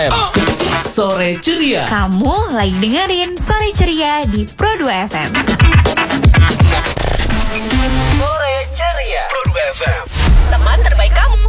Sore Ceria. Kamu lagi dengerin Sore Ceria di Pro 2 FM. Sore Ceria. Pro 2 FM. Teman terbaik kamu.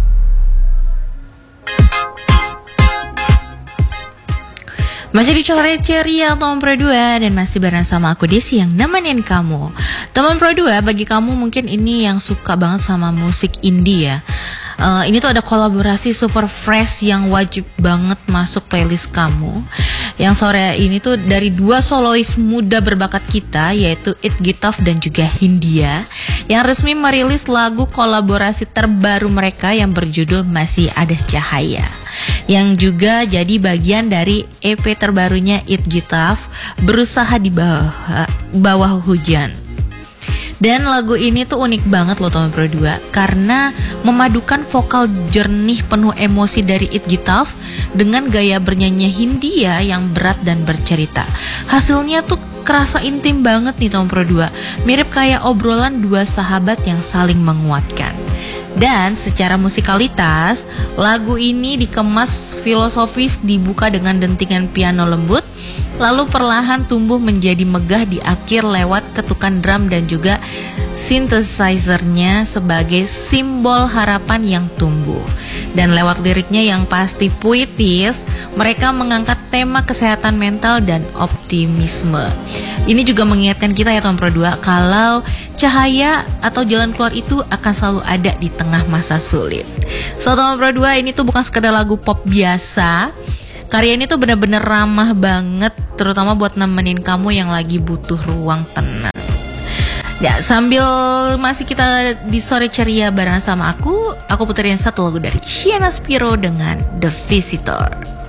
Masih di Sore Ceria Teman Pro 2 dan masih bareng sama aku Desi yang nemenin kamu. Teman Pro 2, bagi kamu mungkin ini yang suka banget sama musik indie ya. Ini tuh ada kolaborasi super fresh yang wajib banget masuk playlist kamu. Yang sore ini tuh dari dua solois muda berbakat kita, yaitu It Gitaf dan juga Hindia, yang resmi merilis lagu kolaborasi terbaru mereka yang berjudul Masih Ada Cahaya, yang juga jadi bagian dari EP terbarunya It Gitaf, Berusaha di Bawah Hujan. Dan lagu ini tuh unik banget loh teman Pro 2, karena memadukan vokal jernih penuh emosi dari It Gitaf dengan gaya bernyanyi Hindia yang berat dan bercerita. Hasilnya tuh kerasa intim banget nih teman Pro 2, mirip kayak obrolan dua sahabat yang saling menguatkan. Dan secara musikalitas, lagu ini dikemas filosofis, dibuka dengan dentingan piano lembut, lalu perlahan tumbuh menjadi megah di akhir lewat ketukan drum dan juga synthesizer-nya sebagai simbol harapan yang tumbuh. Dan lewat liriknya yang pasti puitis, mereka mengangkat tema kesehatan mental dan optimisme. Ini juga mengingatkan kita ya teman Pro 2, kalau cahaya atau jalan keluar itu akan selalu ada di tengah masa sulit. So teman Pro 2, ini tuh bukan sekedar lagu pop biasa. Karya ini tuh benar-benar ramah banget, terutama buat nemenin kamu yang lagi butuh ruang tenang. Ya, sambil masih kita di Sore Ceria bareng sama aku puterin satu lagu dari Shiana Spiro dengan The Visitor.